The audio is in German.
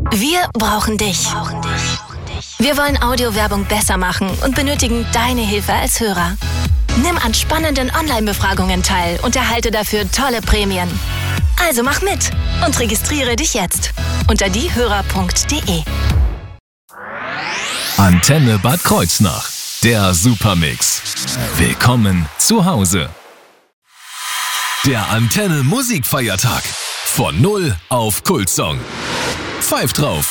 Wir brauchen dich. Wir wollen Audiowerbung besser machen und benötigen deine Hilfe als Hörer. Nimm an spannenden Online-Befragungen teil und erhalte dafür tolle Prämien. Also mach mit und registriere dich jetzt unter diehörer.de. Antenne Bad Kreuznach, der Supermix. Willkommen zu Hause. Der Antenne Musikfeiertag. Von 0 auf Kultsong. Pfeift drauf.